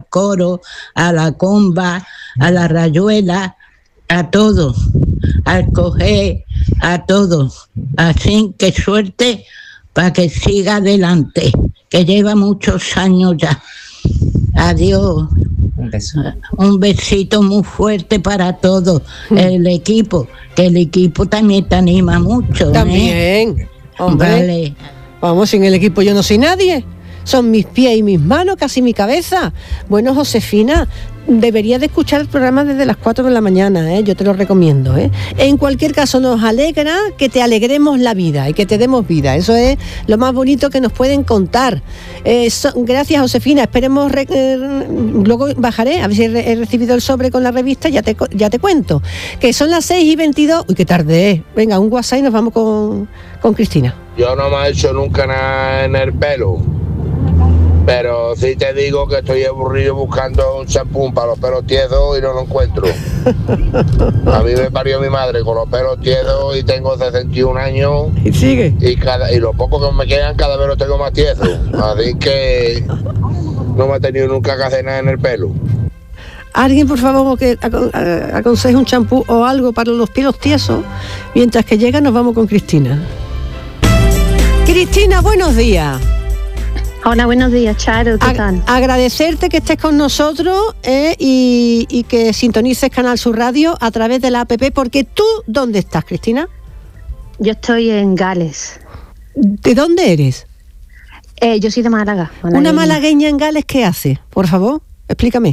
coro, a la comba, a la rayuela, a todo, al coger, a todo. Así que suerte para que siga adelante, que lleva muchos años ya. Adiós. Un beso. Un besito muy fuerte para todos. El equipo, que el equipo también te anima mucho. También, hombre. Vale. Vamos, sin el equipo yo no soy nadie. Son mis pies y mis manos, casi mi cabeza. Bueno, Josefina, deberías de escuchar el programa desde las 4 de la mañana, yo te lo recomiendo. En cualquier caso, nos alegra que te alegremos la vida y que te demos vida. Eso es lo más bonito que nos pueden contar. Gracias, Josefina. Esperemos, luego bajaré, a ver si he recibido el sobre con la revista, ya te cuento. Que son las 6:22. Uy, qué tarde es. Venga, un WhatsApp y nos vamos con Cristina. Yo no me he hecho nunca nada en el pelo, pero sí te digo que estoy aburrido buscando un champú para los pelos tiesos y no lo encuentro. A mí me parió mi madre con los pelos tiesos y tengo 61 años. Y sigue. Y lo poco que me quedan cada vez los tengo más tiesos. Así que no me he tenido nunca que hacer nada en el pelo. Alguien, por favor, que aconseje un champú o algo para los pelos tiesos. Mientras que llega, nos vamos con Cristina. Cristina, buenos días. Hola, buenos días, Charo, ¿qué tal? Agradecerte que estés con nosotros y que sintonices Canal Sur Radio a través de la app, porque tú, ¿dónde estás, Cristina? Yo estoy en Gales. ¿De dónde eres? Yo soy de Málaga. ¿Una malagueña en Gales qué hace? Por favor, explícame.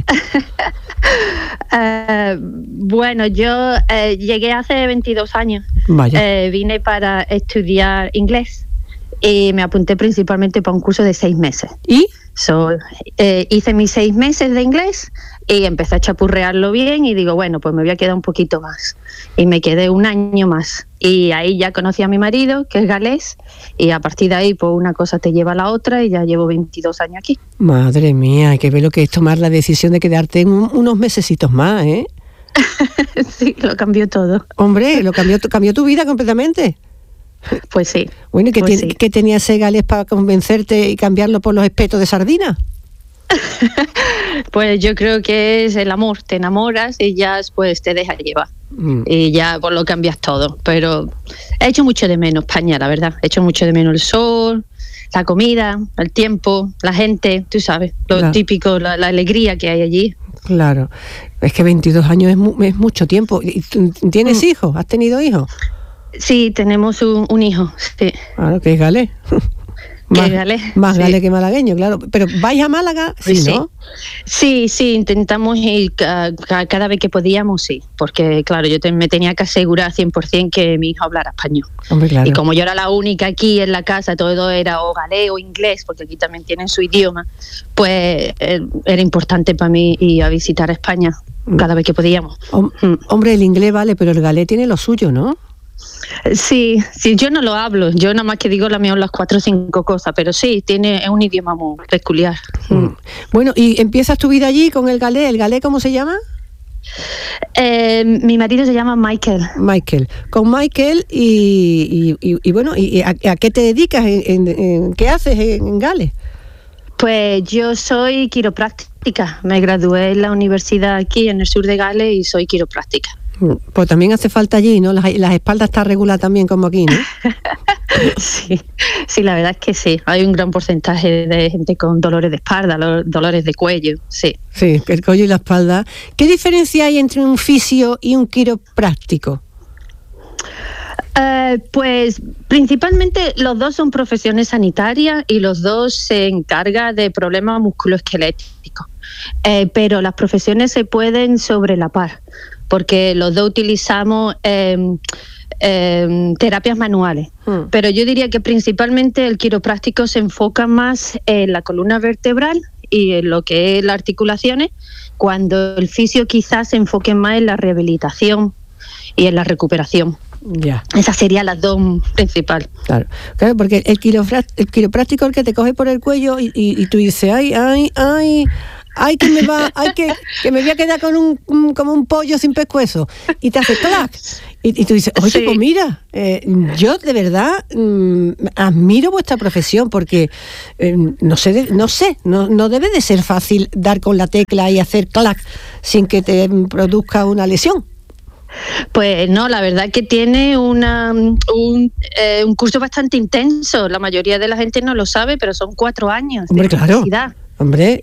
Bueno, yo llegué hace 22 años. Vaya. Vine para estudiar inglés. Y me apunté principalmente para un curso de 6 meses. ¿Y? Hice mis 6 meses de inglés y empecé a chapurrearlo bien y digo, bueno, pues me voy a quedar un poquito más. Y me quedé un año más. Y ahí ya conocí a mi marido, que es galés, y a partir de ahí, pues una cosa te lleva a la otra y ya llevo 22 años aquí. Madre mía, hay que ver lo que es tomar la decisión de quedarte unos mesecitos más, ¿eh? Sí, lo cambió todo. Hombre, cambió tu vida completamente. Pues sí. Bueno, ¿y qué, pues sí. ¿qué tenía ese galés para convencerte y cambiarlo por los espetos de sardina? Pues yo creo que es el amor, te enamoras y ya pues te dejas llevar. Y ya pues lo cambias todo. Pero he hecho mucho de menos España, la verdad. He hecho mucho de menos el sol, la comida, el tiempo, la gente, tú sabes, lo típico, la alegría que hay allí. Claro, es que 22 años es mucho tiempo. ¿Tienes hijos? ¿Has tenido hijos? Sí, tenemos un hijo, sí. Claro, que es galés. Más galés que malagueño, claro. Pero ¿vais a Málaga? Sí, ¿no? Sí, intentamos ir cada vez que podíamos, sí. Porque, claro, yo me tenía que asegurar 100% que mi hijo hablara español. Hombre, claro. Y como yo era la única aquí en la casa, todo era o galés o inglés, porque aquí también tienen su idioma, pues era importante para mí ir a visitar España cada vez que podíamos. Hombre, el inglés vale, pero el galés tiene lo suyo, ¿no? Sí, yo no lo hablo, yo nada más que digo las 4 o 5 cosas, pero sí, es un idioma muy peculiar. Bueno, ¿y empiezas tu vida allí con el galés? ¿El galés cómo se llama? Mi marido se llama Michael. Con Michael y bueno, ¿y a qué te dedicas? ¿Qué haces en Gales? Pues yo soy quiropráctica, me gradué en la universidad aquí en el sur de Gales y soy quiropráctica. Pues también hace falta allí, ¿no? Las espaldas están reguladas también como aquí, ¿no? Sí, la verdad es que sí. Hay un gran porcentaje de gente con dolores de espalda, dolores de cuello, sí. Sí, el cuello y la espalda. ¿Qué diferencia hay entre un fisio y un quiropráctico? Pues principalmente los dos son profesiones sanitarias y los dos se encargan de problemas musculoesqueléticos. Pero las profesiones se pueden sobrelapar, porque los dos utilizamos terapias manuales. Pero yo diría que principalmente el quiropráctico se enfoca más en la columna vertebral y en lo que es las articulaciones, cuando el fisio quizás se enfoque más en la rehabilitación y en la recuperación. Ya. Esas serían las dos principales. Claro, porque el quiropráctico es el que te coge por el cuello y tú dices, ay, que me voy a quedar como un pollo sin pescuezo, y te hace clac, Y tú dices, oye, pues mira, yo de verdad admiro vuestra profesión, porque no debe de ser fácil dar con la tecla y hacer clac sin que te produzca una lesión. Pues no, la verdad que tiene un curso bastante intenso. La mayoría de la gente no lo sabe, pero son 4 años de universidad. Hombre,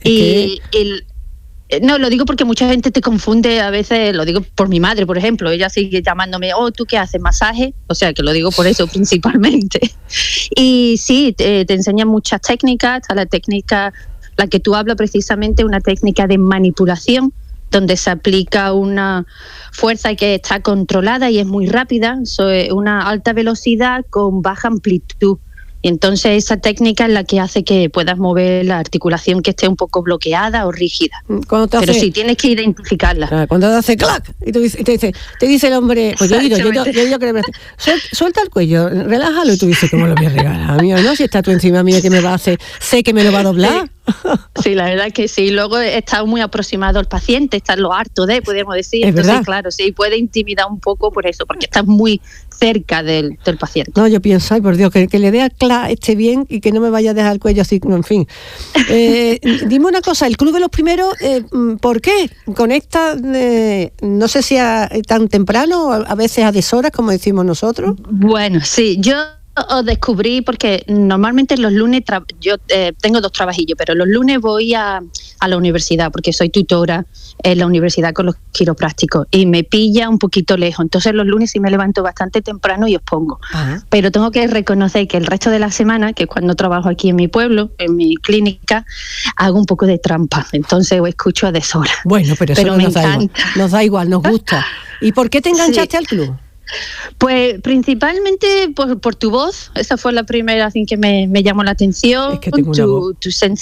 no, lo digo porque mucha gente te confunde, a veces lo digo por mi madre, por ejemplo, ella sigue llamándome, ¿tú qué haces? ¿Masaje? O sea, que lo digo por eso principalmente. Y sí, te enseñan muchas técnicas, está la técnica, la que tú hablas precisamente, una técnica de manipulación, donde se aplica una fuerza que está controlada y es muy rápida, una alta velocidad con baja amplitud. Y entonces esa técnica es la que hace que puedas mover la articulación que esté un poco bloqueada o rígida. Pero sí, tienes que identificarla. Claro, cuando te hace clac y te dice el hombre, pues yo suelta el cuello, relájalo, y tú dices, ¿cómo lo voy a regalar? Amigo, no, si está tú encima mío, que me va a hacer, sé que me lo va a doblar. Sí, la verdad que sí. Luego está muy aproximado al paciente, está lo harto de, podríamos decir. Entonces, claro, sí, puede intimidar un poco por eso, porque está muy cerca del paciente. No, yo pienso, ay, por Dios, que le dé al clac esté bien y que no me vaya a dejar el cuello así, en fin. Dime una cosa, el Club de los Primeros, ¿por qué conecta, no sé si tan temprano, a veces a deshoras, como decimos nosotros? Bueno, sí, yo os descubrí porque normalmente los lunes yo tengo 2 trabajillos, pero los lunes voy a la universidad porque soy tutora en la universidad con los quiroprácticos y me pilla un poquito lejos. Entonces los lunes sí me levanto bastante temprano y os pongo. Ajá. Pero tengo que reconocer que el resto de la semana, que es cuando trabajo aquí en mi pueblo, en mi clínica, hago un poco de trampa. Entonces os escucho a deshora. Bueno, pero eso no nos da igual. Nos da igual, nos gusta. ¿Y por qué te enganchaste al club? Pues principalmente por tu voz. Esa fue la primera así que me llamó la atención. Es que tengo una voz.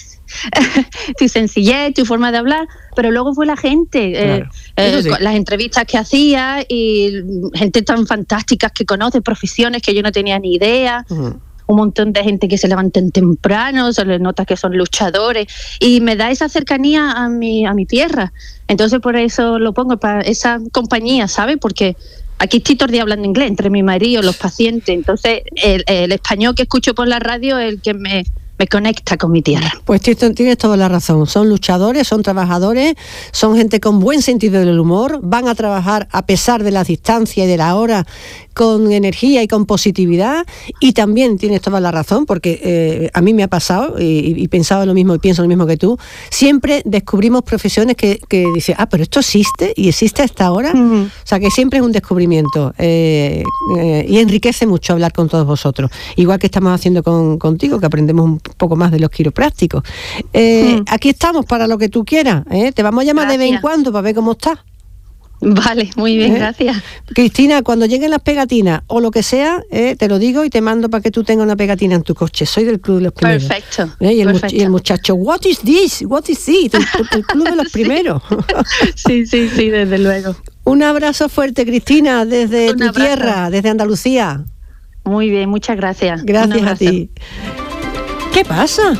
Tu sencillez, tu forma de hablar, pero luego fue la gente, claro. Sí. Las entrevistas que hacía y gente tan fantástica que conoce, profesiones que yo no tenía ni idea. Uh-huh. Un montón de gente que se levantan temprano, se les nota que son luchadores y me da esa cercanía a mi tierra. Entonces por eso lo pongo, para esa compañía, ¿sabes? Porque aquí estoy todo el día hablando inglés entre mi marido, los pacientes. Entonces el español que escucho por la radio es el que me conecta con mi tierra. Pues tienes toda la razón. Son luchadores, son trabajadores, son gente con buen sentido del humor, van a trabajar a pesar de la distancia y de la hora con energía y con positividad, y también tienes toda la razón porque a mí me ha pasado y pensaba lo mismo y pienso lo mismo que tú. Siempre descubrimos profesiones que dices, pero esto existe y existe hasta ahora. Uh-huh. O sea que siempre es un descubrimiento y enriquece mucho hablar con todos vosotros, igual que estamos haciendo contigo, que aprendemos un poco más de los quiroprácticos. Aquí estamos para lo que tú quieras, te vamos a llamar de vez en cuando para ver cómo estás. Vale, muy bien, gracias. Cristina, cuando lleguen las pegatinas o lo que sea, te lo digo y te mando para que tú tengas una pegatina en tu coche. Soy del Club de los Primeros. Perfecto. Y el muchacho, what is this? What is it? El Club de los Primeros. Sí, desde luego. Un abrazo fuerte, Cristina, desde tu tierra, desde Andalucía. Muy bien, muchas gracias. Gracias a ti. ¿Qué pasa?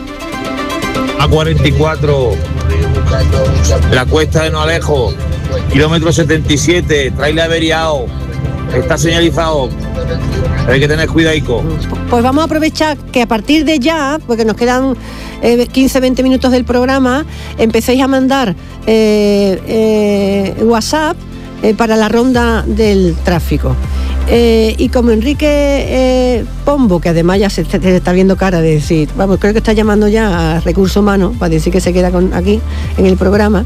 A44, la cuesta de No Alejo, kilómetro 77, trailer averiado, está señalizado, hay que tener cuidado. Pues vamos a aprovechar que a partir de ya, porque nos quedan 15-20 minutos del programa, empecéis a mandar WhatsApp para la ronda del tráfico. Y como Enrique Pombo, que además ya se está viendo cara de decir, vamos, creo que está llamando ya a Recursos Humanos para decir que se queda aquí en el programa,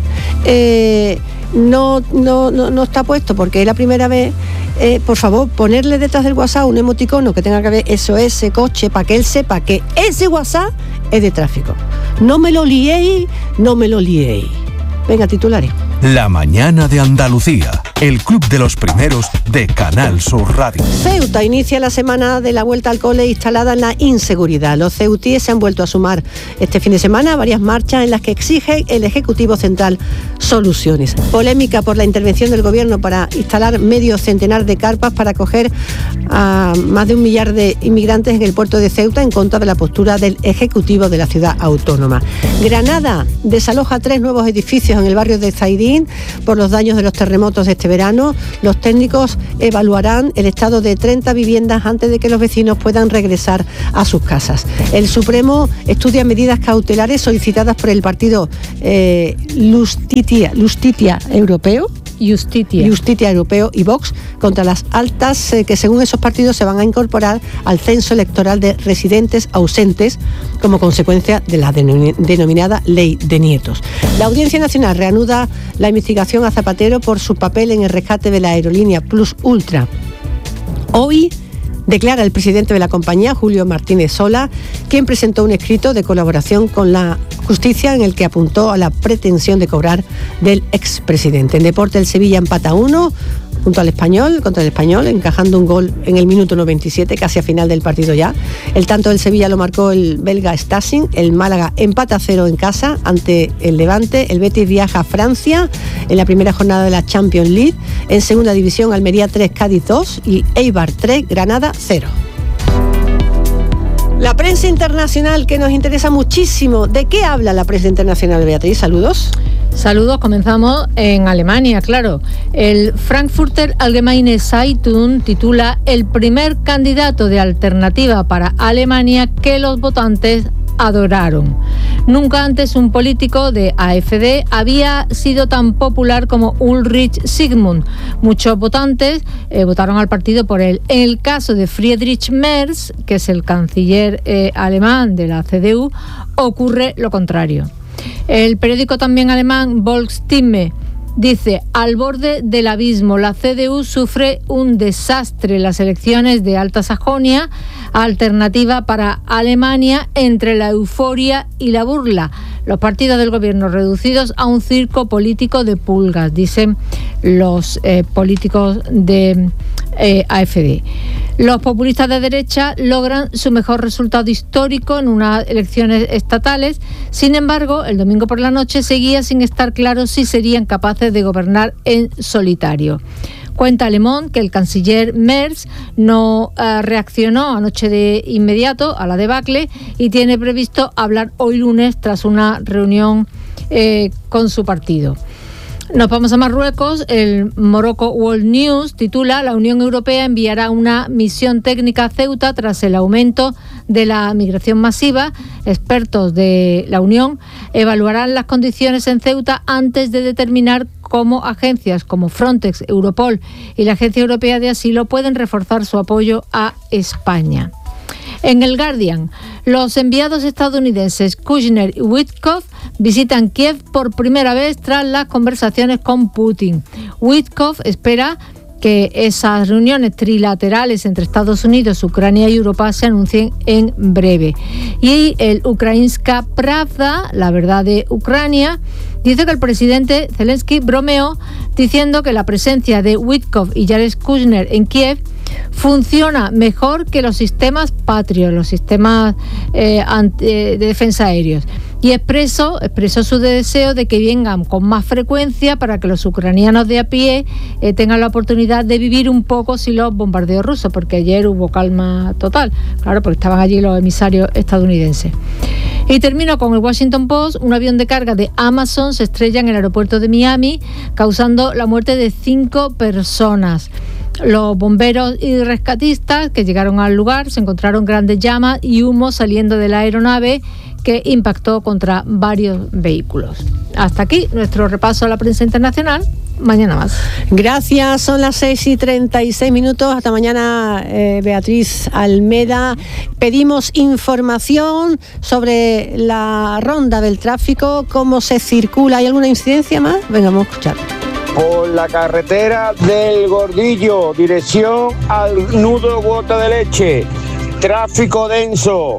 no está puesto porque es la primera vez. Por favor, ponerle detrás del WhatsApp un emoticono que tenga que ver SOS, coche, para que él sepa que ese WhatsApp es de tráfico. No me lo liéis. Venga, titulares. La mañana de Andalucía, el Club de los Primeros de Canal Sur Radio. Ceuta inicia la semana de la vuelta al cole instalada en la inseguridad. Los ceutíes se han vuelto a sumar este fin de semana varias marchas en las que exige el Ejecutivo Central soluciones. Polémica por la intervención del Gobierno para instalar medio centenar de carpas para acoger a más de 1 millar de inmigrantes en el puerto de Ceuta en contra de la postura del Ejecutivo de la ciudad autónoma. Granada desaloja 3 nuevos edificios en el barrio de Zaidín por los daños de los terremotos de este este verano. Los técnicos evaluarán el estado de 30 viviendas antes de que los vecinos puedan regresar a sus casas. El Supremo estudia medidas cautelares solicitadas por el partido Justitia Europeo y Vox contra las altas que según esos partidos se van a incorporar al censo electoral de residentes ausentes como consecuencia de la denominada Ley de Nietos. La Audiencia Nacional reanuda la investigación a Zapatero por su papel en el rescate de la aerolínea Plus Ultra. Hoy declara el presidente de la compañía, Julio Martínez Sola, quien presentó un escrito de colaboración con la justicia en el que apuntó a la pretensión de cobrar del expresidente. En deporte, el Sevilla empata 1 contra el Español, encajando un gol en el minuto 97, casi a final del partido ya. El tanto del Sevilla lo marcó el belga Stassin. El Málaga empata 0 en casa ante el Levante. El Betis viaja a Francia en la primera jornada de la Champions League. En segunda división, Almería 3, Cádiz 2 y Eibar 3, Granada 0. La prensa internacional, que nos interesa muchísimo. ¿De qué habla la prensa internacional, Beatriz? Saludos. Saludos, comenzamos en Alemania, claro. El Frankfurter Allgemeine Zeitung titula "El primer candidato de alternativa para Alemania que los votantes adoraron". Nunca antes un político de AfD había sido tan popular como Ulrich Sigmund. Muchos votantes votaron al partido por él. En el caso de Friedrich Merz, que es el canciller alemán de la CDU, ocurre lo contrario. El periódico también alemán Volksstimme dice: al borde del abismo, la CDU sufre un desastre. Las elecciones de Alta Sajonia, alternativa para Alemania entre la euforia y la burla. Los partidos del gobierno reducidos a un circo político de pulgas, dicen los políticos de AfD. Los populistas de derecha logran su mejor resultado histórico en unas elecciones estatales. Sin embargo, el domingo por la noche seguía sin estar claro si serían capaces de gobernar en solitario. Cuenta Le Monde que el canciller Merz no reaccionó anoche de inmediato a la debacle y tiene previsto hablar hoy lunes tras una reunión con su partido. Nos vamos a Marruecos. El Morocco World News titula: la Unión Europea enviará una misión técnica a Ceuta tras el aumento de la migración masiva. Expertos de la Unión evaluarán las condiciones en Ceuta antes de determinar cómo agencias como Frontex, Europol y la Agencia Europea de Asilo pueden reforzar su apoyo a España. En el Guardian, los enviados estadounidenses Kushner y Witkoff visitan Kiev por primera vez tras las conversaciones con Putin. Witkoff espera que esas reuniones trilaterales entre Estados Unidos, Ucrania y Europa se anuncien en breve. Y el Ukrainska Pravda, la verdad de Ucrania, dice que el presidente Zelensky bromeó diciendo que la presencia de Witkoff y Jared Kushner en Kiev funciona mejor que los sistemas Patriot, los sistemas de defensa aéreos. Y expresó su deseo de que vengan con más frecuencia para que los ucranianos de a pie tengan la oportunidad de vivir un poco sin los bombardeos rusos, porque ayer hubo calma total, claro, porque estaban allí los emisarios estadounidenses. Y termino con el Washington Post. Un avión de carga de Amazon se estrella en el aeropuerto de Miami, causando la muerte de 5 personas. Los bomberos y rescatistas que llegaron al lugar se encontraron grandes llamas y humo saliendo de la aeronave que impactó contra varios vehículos. Hasta aquí nuestro repaso a la prensa internacional. Mañana más. Gracias, son las 6:36. Hasta mañana, Beatriz Almeda. Pedimos información sobre la ronda del tráfico, cómo se circula. ¿Hay alguna incidencia más? Venga, vamos a escuchar. Por la carretera del Gordillo, dirección al nudo Gota de Leche, tráfico denso.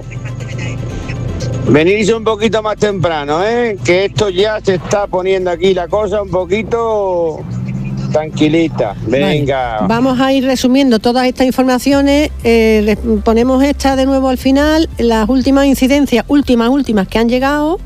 Venirse un poquito más temprano, que esto ya se está poniendo aquí la cosa un poquito tranquilita. Venga. Vale. Vamos a ir resumiendo todas estas informaciones. Les ponemos esta de nuevo al final, las últimas incidencias, últimas que han llegado,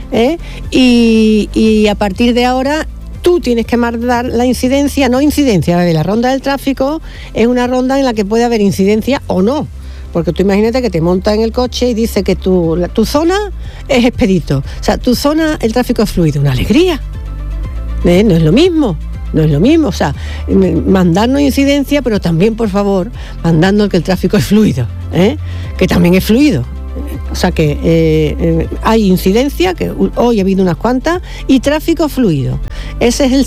y a partir de ahora tú tienes que mandar la incidencia, la ronda del tráfico es una ronda en la que puede haber incidencia o no. Porque tú imagínate que te montas en el coche y dice que tu zona es expedito. O sea, tu zona, el tráfico es fluido. Una alegría. No es lo mismo. no es lo mismo. O sea, mandarnos incidencia, pero también, por favor, mandando que el tráfico es fluido, que también es fluido. O sea que hay incidencia, que hoy ha habido unas cuantas, y tráfico fluido. Ese es el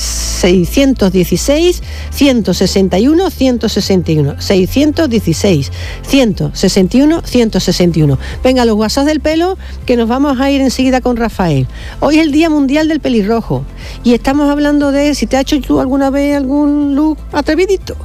616 161 161. 616 161 161. Venga, los WhatsApp del pelo, que nos vamos a ir enseguida con Rafael. Hoy es el Día Mundial del Pelirrojo y estamos hablando de si te has hecho tú alguna vez algún look atrevidito.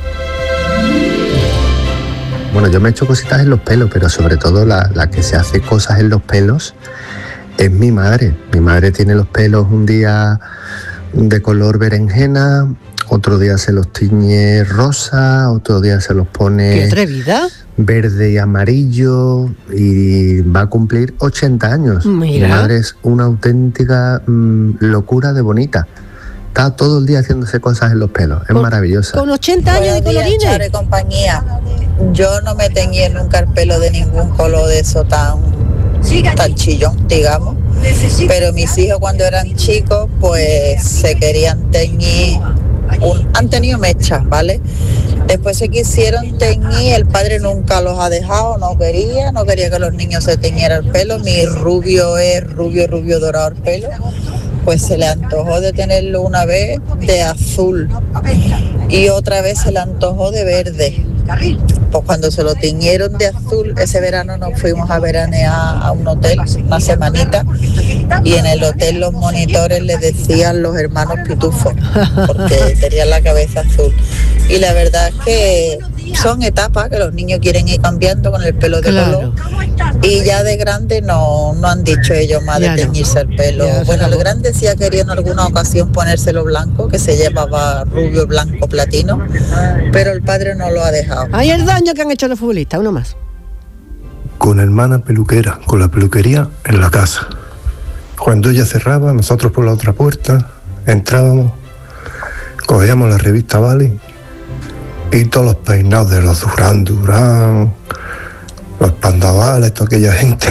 Bueno, yo me he hecho cositas en los pelos, pero sobre todo la que se hace cosas en los pelos es mi madre. Mi madre tiene los pelos un día de color berenjena, otro día se los tiñe rosa, otro día se los pone... ¡Qué atrevida! Verde y amarillo, y va a cumplir 80 años. Mira. Mi madre es una auténtica locura de bonita. Está todo el día haciéndose cosas en los pelos, es maravillosa. Con 80 años de colorines. Charo y compañía. Yo no me teñí nunca el pelo de ningún color de eso tan chillón, digamos. Pero mis hijos cuando eran chicos, pues se querían teñir, han tenido mechas, ¿vale? Después se quisieron teñir, el padre nunca los ha dejado, no quería que los niños se teñieran el pelo. Mi rubio es rubio dorado el pelo. Pues se le antojó de tenerlo una vez de azul y otra vez se le antojó de verde. Pues cuando se lo tiñeron de azul, ese verano nos fuimos a veranear a un hotel, una semanita, y en el hotel los monitores les decían los hermanos pitufos, porque tenían la cabeza azul. Y la verdad es que son etapas que los niños quieren ir cambiando con el pelo de color, y ya de grande no han dicho ellos más de teñirse el pelo. Bueno, el grande sí ha querido en alguna ocasión ponérselo blanco, que se llevaba rubio, blanco, platino, pero el padre no lo ha dejado. Hay el daño que han hecho los futbolistas, uno más. Con hermana peluquera, con la peluquería en la casa. Cuando ella cerraba, nosotros por la otra puerta entrábamos, cogíamos la revista Vale y todos los peinados de los Durán, los pandavales, toda aquella gente.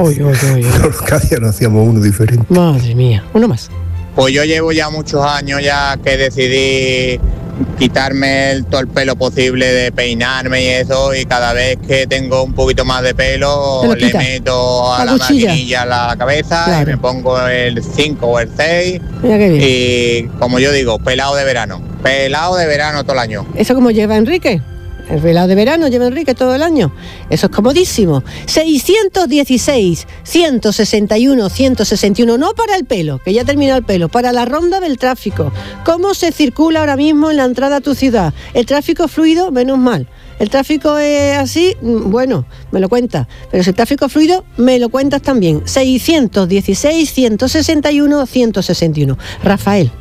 Cada día nos hacíamos uno diferente. Madre mía, uno más. Pues yo llevo ya muchos años ya que decidí quitarme todo el pelo posible, de peinarme y eso, y cada vez que tengo un poquito más de pelo le meto a la maquinilla a la cabeza, y me pongo el 5 o el 6 y, como yo digo, pelado de verano todo el año. ¿Eso como lleva Enrique? El pelado de verano lleva Enrique todo el año. Eso es comodísimo. 616 161 161, no para el pelo, que ya termina el pelo, para la ronda del tráfico. ¿Cómo se circula ahora mismo en la entrada a tu ciudad? ¿El tráfico es fluido? Menos mal. ¿El tráfico es así? Bueno, me lo cuentas. Pero si el tráfico es fluido, me lo cuentas también. 616 161 161. Rafael,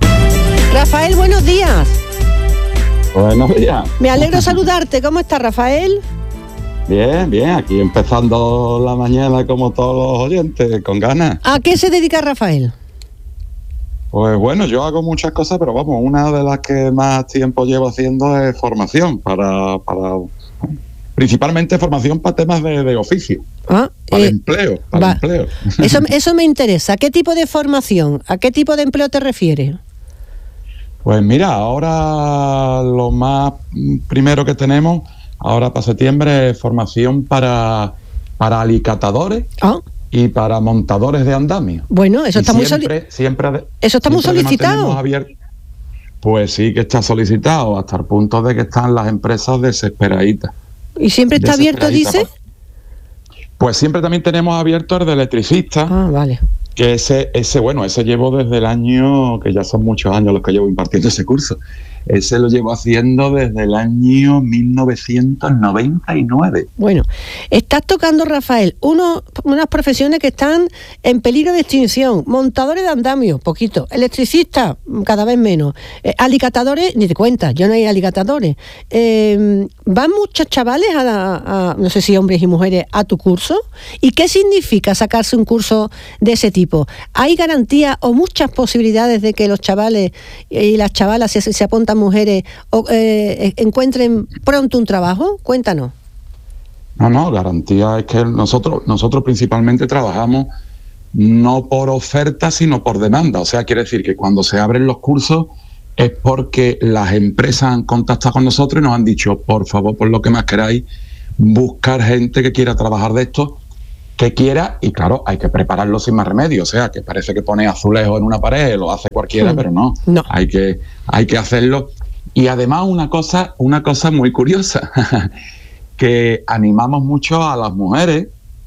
buenos días. Buenos días. Me alegro saludarte. ¿Cómo estás, Rafael? Bien, aquí empezando la mañana como todos los oyentes, con ganas. ¿A qué se dedica Rafael? Pues bueno, yo hago muchas cosas, pero vamos, una de las que más tiempo llevo haciendo es formación para principalmente formación para temas de oficio. Para empleo. Eso me interesa. ¿Qué tipo de formación? ¿A qué tipo de empleo te refieres? Pues mira, ahora lo más primero que tenemos, ahora para septiembre, es formación para alicatadores y para montadores de andamio. Bueno, eso está muy solicitado. Pues sí que está solicitado, hasta el punto de que están las empresas desesperaditas. ¿Y siempre está abierto, dice? Pues siempre también tenemos abierto el de electricista. Vale. Que ese llevo desde el año, que ya son muchos años los que llevo impartiendo ese curso. Ese lo llevo haciendo desde el año 1999. Bueno, estás tocando, Rafael, unas profesiones que están en peligro de extinción. Montadores de andamio, poquito. Electricistas, cada vez menos. Alicatadores, ni te cuentas, yo no hay alicatadores. ¿Van muchos chavales no sé si hombres y mujeres, a tu curso? ¿Y qué significa sacarse un curso de ese tipo? ¿Hay garantía o muchas posibilidades de que los chavales y las chavalas, si se apuntan mujeres, encuentren pronto un trabajo? Cuéntanos. No, garantía es que nosotros principalmente trabajamos no por oferta, sino por demanda. O sea, quiere decir que cuando se abren los cursos, es porque las empresas han contactado con nosotros y nos han dicho, por favor, por lo que más queráis, buscar gente que quiera trabajar de esto, que quiera, y claro, hay que prepararlo sin más remedio. O sea, que parece que pone azulejo en una pared, lo hace cualquiera, pero no. Hay que hacerlo. Y además una cosa muy curiosa, que animamos mucho a las mujeres,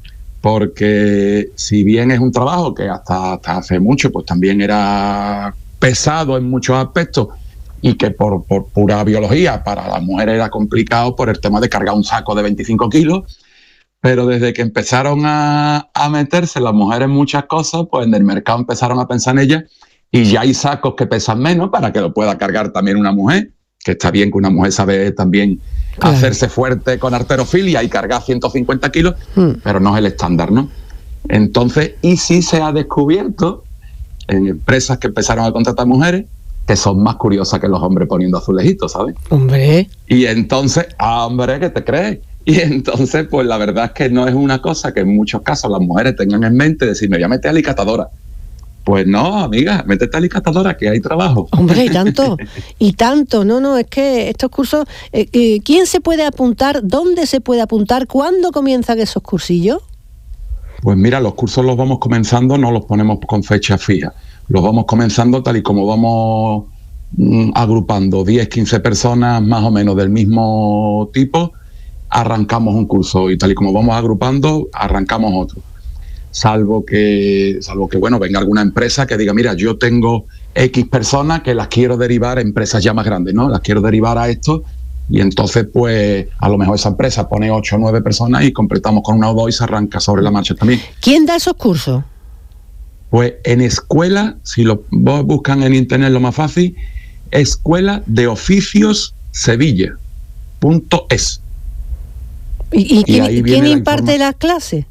porque si bien es un trabajo que hasta hace mucho pues también era pesado en muchos aspectos, y que por pura biología para las mujeres era complicado por el tema de cargar un saco de 25 kilos, pero desde que empezaron a meterse las mujeres en muchas cosas, pues en el mercado empezaron a pensar en ellas, y ya hay sacos que pesan menos para que lo pueda cargar también una mujer, que está bien que una mujer sabe también hacerse fuerte con halterofilia y cargar 150 kilos, pero no es el estándar, ¿no? Entonces, y sí se ha descubierto en empresas que empezaron a contratar mujeres que son más curiosas que los hombres poniendo azulejitos, ¿sabes? Hombre. Y entonces, hombre, ¿qué te crees? Y entonces, pues la verdad es que no es una cosa que en muchos casos las mujeres tengan en mente, decir, me voy a meter a alicatadora. Pues no, amiga, métete a alicatadora, que hay trabajo. Hombre, y tanto. No, es que estos cursos, ¿quién se puede apuntar? ¿Dónde se puede apuntar? ¿Cuándo comienzan esos cursillos? Pues mira, los cursos los vamos comenzando, no los ponemos con fecha fija. Los vamos comenzando tal y como vamos agrupando 10, 15 personas más o menos del mismo tipo, arrancamos un curso, y tal y como vamos agrupando, arrancamos otro. Salvo que bueno, venga alguna empresa que diga, mira, yo tengo X personas que las quiero derivar a empresas ya más grandes, ¿no? Las quiero derivar a esto, y entonces pues a lo mejor esa empresa pone 8 o 9 personas y completamos con 1 o 2 y se arranca sobre la marcha también. ¿Quién da esos cursos? Pues en escuela, si lo vos buscan en internet lo más fácil, Escuela de Oficios Sevilla.es. ¿Y quién imparte las clases?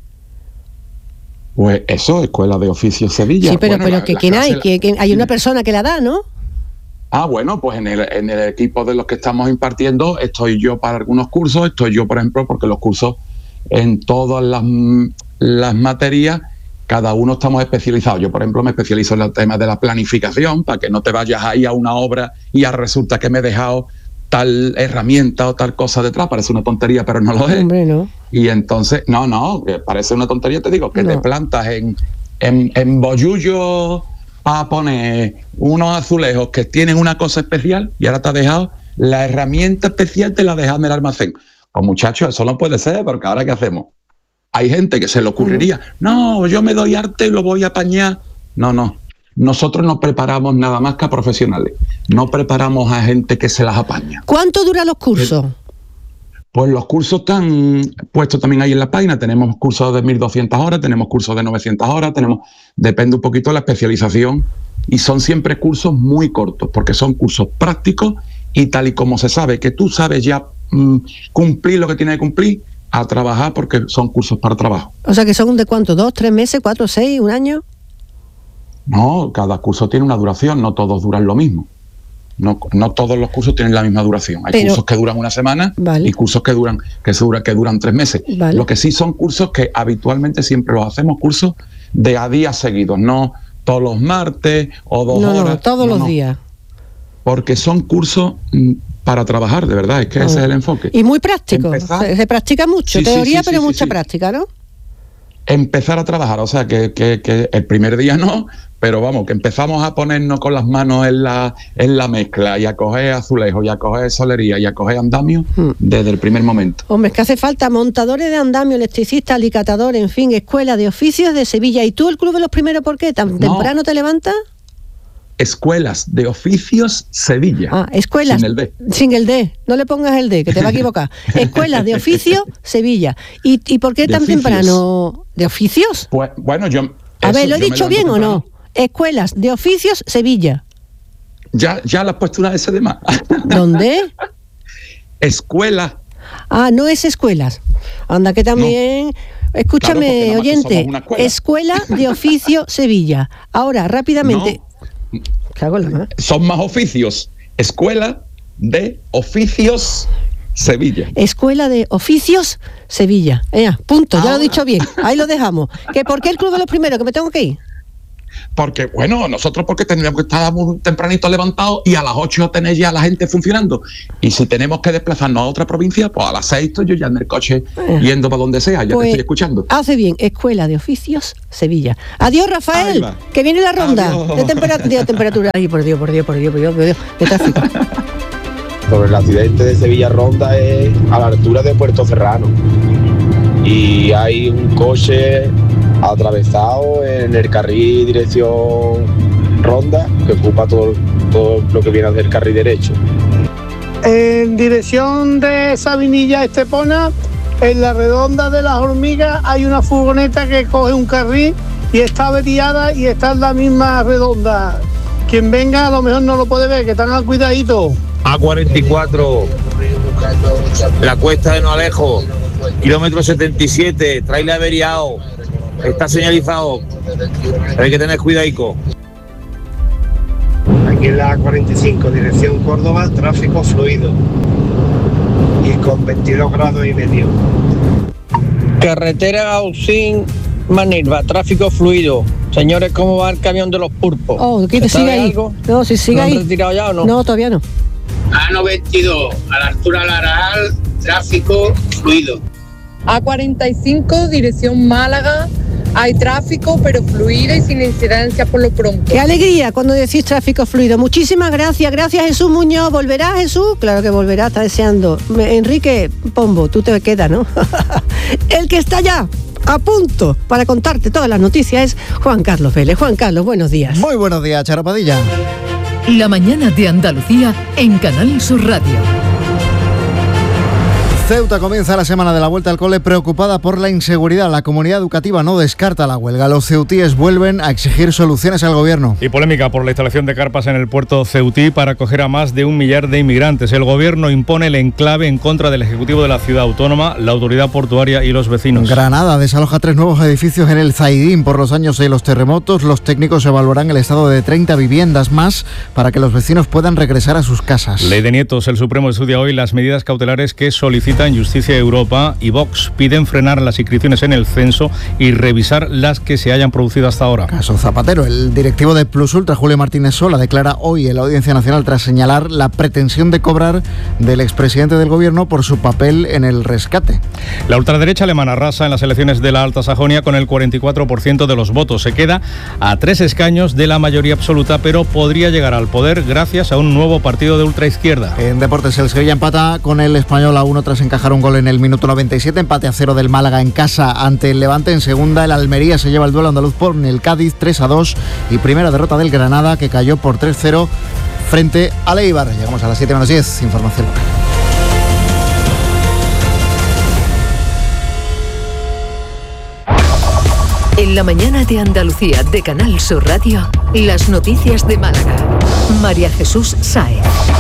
Pues eso, Escuela de Oficios Sevilla. Sí, pero ¿quién hay? Hay una persona que la da, ¿no? Bueno, pues en el equipo de los que estamos impartiendo estoy yo para algunos cursos, estoy yo, por ejemplo, porque los cursos en todas las materias, cada uno estamos especializados. Yo, por ejemplo, me especializo en el tema de la planificación, para que no te vayas ahí a una obra y resulta que me he dejado tal herramienta o tal cosa detrás. Parece una tontería, pero no lo es. Hombre, no. Y entonces, no, que parece una tontería, te digo, que te plantas en Bollullo a poner unos azulejos que tienen una cosa especial, y ahora te has dejado la herramienta especial, te la dejas en el almacén. Pues muchachos, eso no puede ser, porque ahora ¿qué hacemos? Hay gente que se le ocurriría, no, yo me doy arte y lo voy a apañar. No. Nosotros no preparamos nada más que a profesionales. No preparamos a gente que se las apaña. ¿Cuánto duran los cursos? Pues los cursos están puestos también ahí en la página. Tenemos cursos de 1.200 horas, tenemos cursos de 900 horas, depende un poquito de la especialización, y son siempre cursos muy cortos, porque son cursos prácticos, y tal y como se sabe que tú sabes ya cumplir lo que tienes que cumplir, a trabajar, porque son cursos para trabajo. O sea, que son ¿de cuánto? ¿2, 3 meses, 4, 6, 1 año? No, cada curso tiene una duración, no todos duran lo mismo. No todos los cursos tienen la misma duración. Hay cursos que duran 1 semana, vale, y cursos que duran 3 meses. Vale. Lo que sí son cursos que habitualmente siempre los hacemos, cursos de a días seguidos, no todos los martes o 2 horas. No, todos los días. Porque son cursos para trabajar, de verdad, es que ese es el enfoque. Y muy práctico, se practica mucho, teoría, pero mucha práctica, ¿no? Empezar a trabajar, o sea, que el primer día no, pero vamos, que empezamos a ponernos con las manos en la mezcla, y a coger azulejos, y a coger solería, y a coger andamio desde el primer momento. Hombre, es que hace falta montadores de andamio, electricistas, alicatadores, en fin, Escuela de Oficios de Sevilla. ¿Y tú, el Club de los Primeros, por qué? ¿Tan temprano te levantas? Escuelas de Oficios Sevilla. Escuelas. Sin el D. No le pongas el D, que te va a equivocar. Escuelas de Oficios Sevilla. ¿Y por qué tan temprano? ¿De oficios? Pues bueno, A ver, ¿lo he dicho bien o no? Escuelas de Oficios Sevilla. Ya le has puesto una S de más. ¿Dónde? Escuela. No es escuelas. Anda, que también... No. Escúchame, claro, oyente. Escuela de Oficio Sevilla. Ahora, rápidamente... Son más oficios. Escuela de Oficios Sevilla. Escuela de Oficios Sevilla. Punto, ya lo he dicho bien. Ahí lo dejamos. ¿Que por qué el Club de los Primeros? Que me tengo que ir. Porque, bueno, nosotros porque tendríamos que estar muy tempranito levantados y a las 8 tener ya la gente funcionando. Y si tenemos que desplazarnos a otra provincia, pues a las 6 estoy yo ya en el coche yendo para donde sea, ya pues, te estoy escuchando. Hace bien, Escuela de Oficios, Sevilla. Adiós, Rafael, que viene la ronda de temperatura. Ay, por Dios, de tráfico. Sobre el accidente de Sevilla Ronda es a la altura de Puerto Serrano. Y hay un coche atravesado en el carril dirección Ronda, que ocupa todo lo que viene a ser el carril derecho. En dirección de Sabinilla Estepona, en la redonda de las Hormigas, hay una furgoneta que coge un carril y está averiada y está en la misma redonda. Quien venga a lo mejor no lo puede ver, que están al cuidadito. A44, la cuesta de No Alejo, kilómetro 77, trailer averiado, está señalizado, hay que tener cuidadico. Aquí en la A45, dirección Córdoba, tráfico fluido y con 22 grados y medio. Carretera Ausín Manilva, tráfico fluido. Señores, ¿cómo va el camión de los pulpos? Oh, ¿qué te sigue ahí? Algo? No, si sigue ahí. ¿Lo han retirado ya o no? No, todavía no. A92, a la altura de Laral, tráfico fluido. A45, dirección Málaga, hay tráfico, pero fluido y sin incidencia por lo pronto. ¡Qué alegría cuando decís tráfico fluido! Muchísimas gracias. Gracias, Jesús Muñoz. ¿Volverá, Jesús? Claro que volverá, está deseando. Enrique Pombo, tú te quedas, ¿no? El que está ya a punto para contarte todas las noticias es Juan Carlos Vélez. Juan Carlos, buenos días. Muy buenos días, Charo Padilla. La mañana de Andalucía en Canal Sur Radio. Ceuta comienza la semana de la vuelta al cole preocupada por la inseguridad. La comunidad educativa no descarta la huelga. Los ceutíes vuelven a exigir soluciones al gobierno. Y polémica por la instalación de carpas en el puerto ceutí para acoger a más de 1 millar de inmigrantes. El gobierno impone el enclave en contra del Ejecutivo de la ciudad autónoma, la autoridad portuaria y los vecinos. Granada desaloja 3 nuevos edificios en el Zaidín por los daños de los terremotos. Los técnicos evaluarán el estado de 30 viviendas más para que los vecinos puedan regresar a sus casas. Ley de nietos. El Supremo estudia hoy las medidas cautelares que solicitan Justicia Europa y Vox. Piden frenar las inscripciones en el censo y revisar las que se hayan producido hasta ahora. Caso Zapatero. El directivo de Plus Ultra, Julio Martínez Sola, declara hoy en la Audiencia Nacional tras señalar la pretensión de cobrar del expresidente del gobierno por su papel en el rescate. La ultraderecha alemana arrasa en las elecciones de la Alta Sajonia con el 44% de los votos. Se queda a 3 escaños de la mayoría absoluta, pero podría llegar al poder gracias a un nuevo partido de ultraizquierda. En deportes, el Sevilla empata con el Español a 1 tras encajar un gol en el minuto 97, empate a 0 del Málaga en casa ante el Levante. En segunda, el Almería se lleva el duelo andaluz por el Cádiz 3-2 y primera derrota del Granada, que cayó por 3-0 frente al Eibar. Llegamos a las 7:10, información local. En la mañana de Andalucía de Canal Sur Radio, las noticias de Málaga. María Jesús Sáez.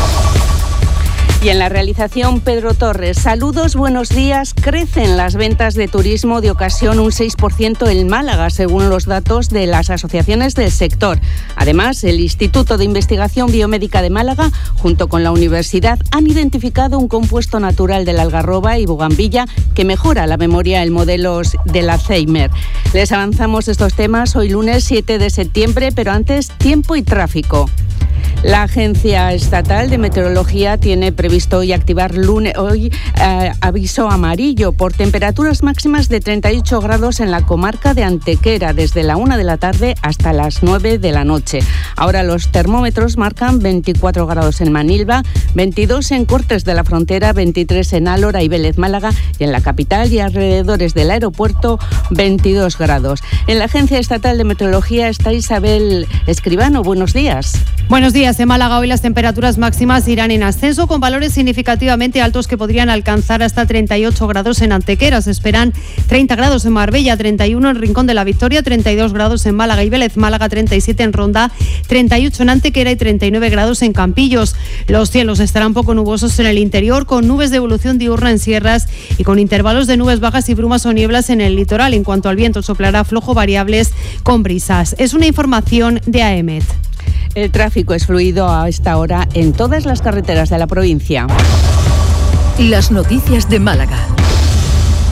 Y en la realización, Pedro Torres. Saludos, buenos días. Crecen las ventas de turismo de ocasión un 6% en Málaga, según los datos de las asociaciones del sector. Además, el Instituto de Investigación Biomédica de Málaga, junto con la universidad, han identificado un compuesto natural del algarroba y bugambilla que mejora la memoria en modelos del Alzheimer. Les avanzamos estos temas hoy lunes 7 de septiembre, pero antes, tiempo y tráfico. La Agencia Estatal de Meteorología tiene previsto hoy activar aviso amarillo por temperaturas máximas de 38 grados en la comarca de Antequera desde la 1 de la tarde hasta las 9 de la noche. Ahora los termómetros marcan 24 grados en Manilva, 22 en Cortes de la Frontera, 23 en Álora y Vélez Málaga y en la capital y alrededores del aeropuerto 22 grados. En la Agencia Estatal de Meteorología está Isabel Escribano. Buenos días. Buenos días. En Málaga hoy las temperaturas máximas irán en ascenso con valores significativamente altos que podrían alcanzar hasta 38 grados en Antequera. Se esperan 30 grados en Marbella, 31 en Rincón de la Victoria, 32 grados en Málaga y Vélez Málaga, 37 en Ronda, 38 en Antequera y 39 grados en Campillos. Los cielos estarán poco nubosos en el interior con nubes de evolución diurna en sierras y con intervalos de nubes bajas y brumas o nieblas en el litoral. En cuanto al viento, soplará flojo variables con brisas. Es una información de AEMET. El tráfico es fluido a esta hora en todas las carreteras de la provincia. Las noticias de Málaga.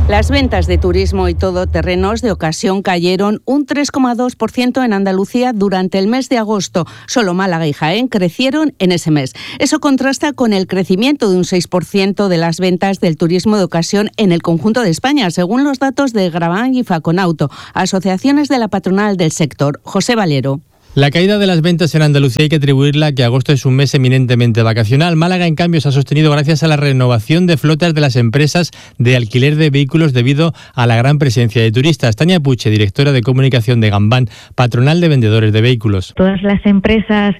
Las ventas de turismo y todoterrenos de ocasión cayeron un 3,2% en Andalucía durante el mes de agosto. Solo Málaga y Jaén crecieron en ese mes. Eso contrasta con el crecimiento de un 6% de las ventas del turismo de ocasión en el conjunto de España, según los datos de Graván y Faconauto, asociaciones de la patronal del sector. José Valero. La caída de las ventas en Andalucía hay que atribuirla a que agosto es un mes eminentemente vacacional. Málaga, en cambio, se ha sostenido gracias a la renovación de flotas de las empresas de alquiler de vehículos debido a la gran presencia de turistas. Tania Puche, directora de comunicación de Gambán, patronal de vendedores de vehículos. Todas las empresas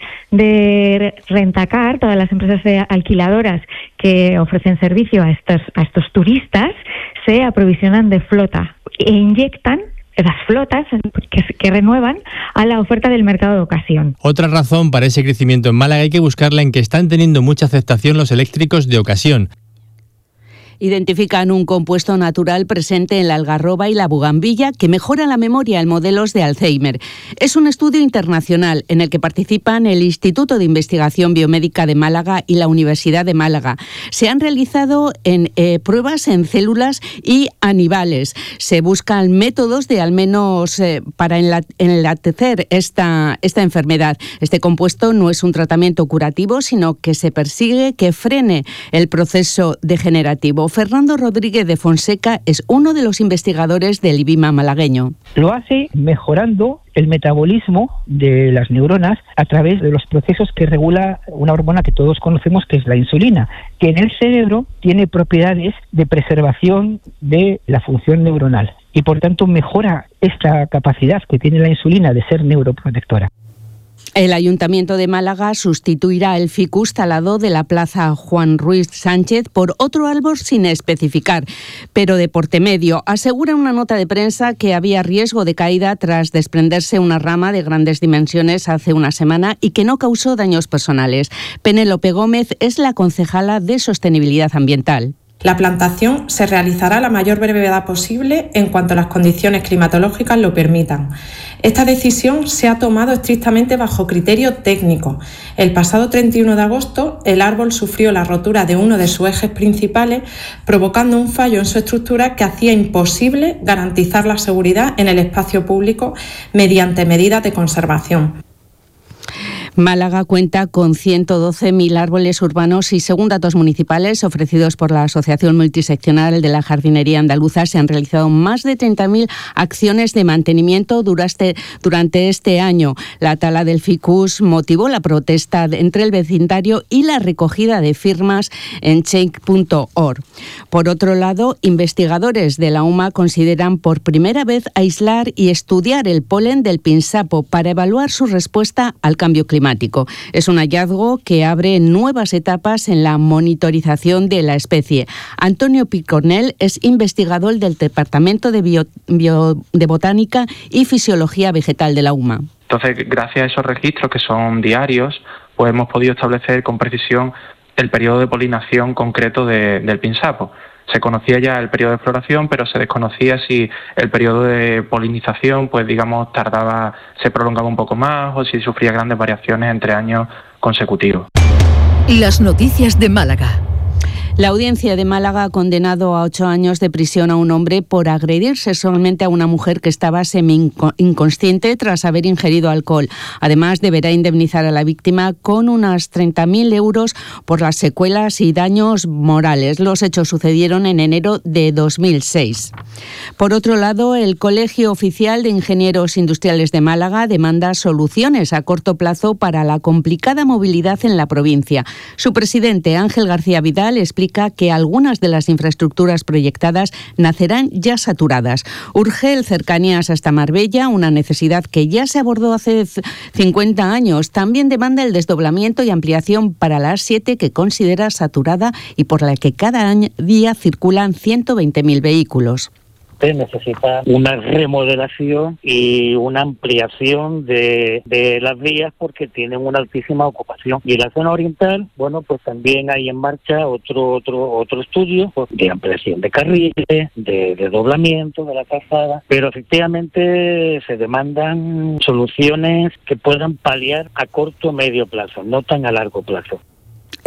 de rentacar, todas las empresas de alquiladoras que ofrecen servicio a estos turistas, se aprovisionan de flota e inyectan las flotas que renuevan a la oferta del mercado de ocasión. Otra razón para ese crecimiento en Málaga hay que buscarla en que están teniendo mucha aceptación los eléctricos de ocasión. Identifican un compuesto natural presente en la algarroba y la bugambilla que mejora la memoria en modelos de Alzheimer. Es un estudio internacional en el que participan el Instituto de Investigación Biomédica de Málaga y la Universidad de Málaga. Se han realizado pruebas en células y animales. Se buscan métodos de al menos para enlatecer esta enfermedad. Este compuesto no es un tratamiento curativo, sino que se persigue que frene el proceso degenerativo. Fernando Rodríguez de Fonseca es uno de los investigadores del IBIMA malagueño. Lo hace mejorando el metabolismo de las neuronas a través de los procesos que regula una hormona que todos conocemos, que es la insulina, que en el cerebro tiene propiedades de preservación de la función neuronal y por tanto mejora esta capacidad que tiene la insulina de ser neuroprotectora. El Ayuntamiento de Málaga sustituirá el ficus talado de la Plaza Juan Ruiz Sánchez por otro árbol sin especificar, pero de porte medio. Asegura una nota de prensa que había riesgo de caída tras desprenderse una rama de grandes dimensiones hace una semana y que no causó daños personales. Penélope Gómez es la concejala de Sostenibilidad Ambiental. La plantación se realizará a la mayor brevedad posible en cuanto las condiciones climatológicas lo permitan. Esta decisión se ha tomado estrictamente bajo criterio técnico. El pasado 31 de agosto, el árbol sufrió la rotura de uno de sus ejes principales, provocando un fallo en su estructura que hacía imposible garantizar la seguridad en el espacio público mediante medidas de conservación. Málaga cuenta con 112.000 árboles urbanos y, según datos municipales ofrecidos por la Asociación Multiseccional de la Jardinería Andaluza, se han realizado más de 30.000 acciones de mantenimiento durante este año. La tala del ficus motivó la protesta entre el vecindario y la recogida de firmas en change.org. Por otro lado, investigadores de la UMA consideran por primera vez aislar y estudiar el polen del pinsapo para evaluar su respuesta al cambio climático. Es un hallazgo que abre nuevas etapas en la monitorización de la especie. Antonio Picornell es investigador del Departamento de Botánica y Fisiología Vegetal de la UMA. Entonces, gracias a esos registros que son diarios, pues hemos podido establecer con precisión el periodo de polinización concreto del pinsapo. Se conocía ya el periodo de floración, pero se desconocía si el periodo de polinización, pues digamos, se prolongaba un poco más o si sufría grandes variaciones entre años consecutivos. Las noticias de Málaga. La Audiencia de Málaga ha condenado a 8 años de prisión a un hombre por agredir sexualmente a una mujer que estaba semi-inconsciente tras haber ingerido alcohol. Además, deberá indemnizar a la víctima con unas 30.000 euros por las secuelas y daños morales. Los hechos sucedieron en enero de 2006. Por otro lado, el Colegio Oficial de Ingenieros Industriales de Málaga demanda soluciones a corto plazo para la complicada movilidad en la provincia. Su presidente, Ángel García Vidal, explica que algunas de las infraestructuras proyectadas nacerán ya saturadas. Urge el cercanías hasta Marbella, una necesidad que ya se abordó hace 50 años. También demanda el desdoblamiento y ampliación para la A7, que considera saturada y por la que cada día circulan 120.000 vehículos. Necesita una remodelación y una ampliación de las vías porque tienen una altísima ocupación. Y en la zona oriental, bueno, pues también hay en marcha otro estudio pues, de ampliación de carriles, de desdoblamiento de la calzada, pero efectivamente se demandan soluciones que puedan paliar a corto o medio plazo, no tan a largo plazo.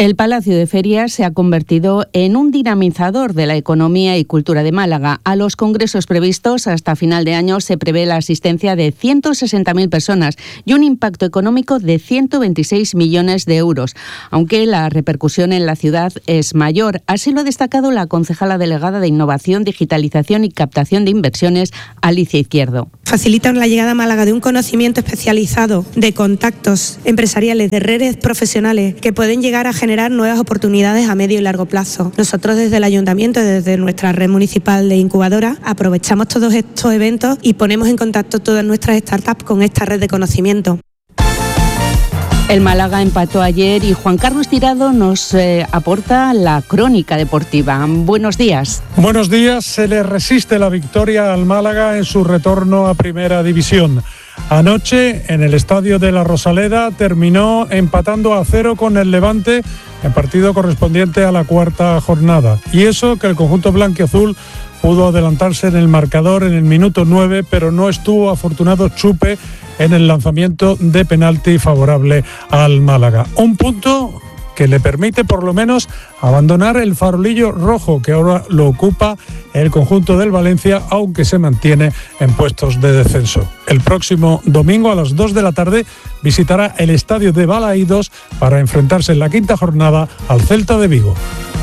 El Palacio de Ferias se ha convertido en un dinamizador de la economía y cultura de Málaga. A los congresos previstos hasta final de año se prevé la asistencia de 160.000 personas y un impacto económico de 126 millones de euros, aunque la repercusión en la ciudad es mayor. Así lo ha destacado la concejala delegada de Innovación, Digitalización y Captación de Inversiones, Alicia Izquierdo. Facilitan la llegada a Málaga de un conocimiento especializado, de contactos empresariales, de redes profesionales que pueden llegar a generar nuevas oportunidades a medio y largo plazo. Nosotros desde el Ayuntamiento, desde nuestra red municipal de incubadora, aprovechamos todos estos eventos y ponemos en contacto todas nuestras startups con esta red de conocimiento. El Málaga empató ayer y Juan Carlos Tirado nos aporta la crónica deportiva. Buenos días. Buenos días. Se le resiste la victoria al Málaga en su retorno a Primera División. Anoche, en el estadio de la Rosaleda, terminó empatando a 0 con el Levante, en partido correspondiente a la cuarta jornada. Y eso que el conjunto blanquiazul pudo adelantarse en el marcador en el minuto 9, pero no estuvo afortunado Chupe en el lanzamiento de penalti favorable al Málaga. Un punto que le permite por lo menos abandonar el farolillo rojo que ahora lo ocupa el conjunto del Valencia, aunque se mantiene en puestos de descenso. El próximo domingo a las 2 de la tarde visitará el estadio de Balaídos para enfrentarse en la quinta jornada al Celta de Vigo.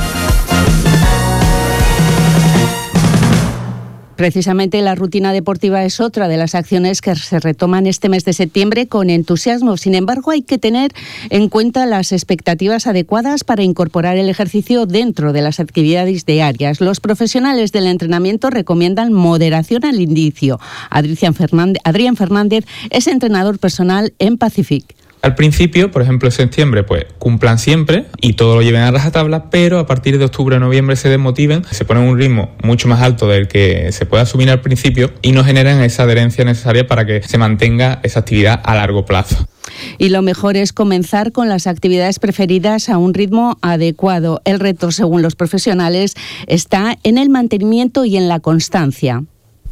Precisamente la rutina deportiva es otra de las acciones que se retoman este mes de septiembre con entusiasmo. Sin embargo, hay que tener en cuenta las expectativas adecuadas para incorporar el ejercicio dentro de las actividades diarias. Los profesionales del entrenamiento recomiendan moderación al inicio. Adrián Fernández es entrenador personal en Pacific. Al principio, por ejemplo en septiembre, pues cumplan siempre y todo lo lleven a rajatabla, pero a partir de octubre o noviembre se desmotiven, se ponen un ritmo mucho más alto del que se puede asumir al principio y no generan esa adherencia necesaria para que se mantenga esa actividad a largo plazo. Y lo mejor es comenzar con las actividades preferidas a un ritmo adecuado. El reto, según los profesionales, está en el mantenimiento y en la constancia.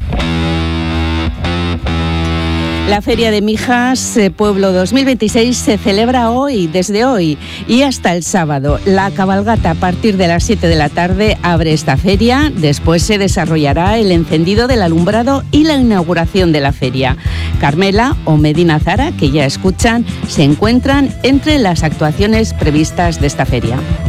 La Feria de Mijas Pueblo 2026 se celebra hoy, desde hoy y hasta el sábado. La cabalgata a partir de las 7 de la tarde abre esta feria. Después se desarrollará el encendido del alumbrado y la inauguración de la feria. Carmela o Medina Zara, que ya escuchan, se encuentran entre las actuaciones previstas de esta feria.